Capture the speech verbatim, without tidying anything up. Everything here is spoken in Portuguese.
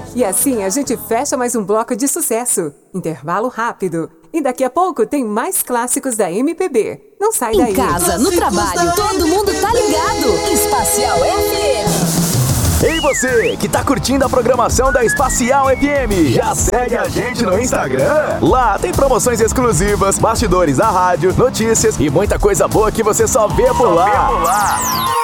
E assim a gente fecha mais um bloco de sucesso. Intervalo rápido. E daqui a pouco tem mais clássicos da M P B. Não sai daí. Em casa, no trabalho, todo mundo tá ligado. Espacial F M. Ei você, que tá curtindo a programação da Espacial F M, já segue a gente no Instagram? Lá tem promoções exclusivas, bastidores da rádio, notícias e muita coisa boa que você só vê por lá.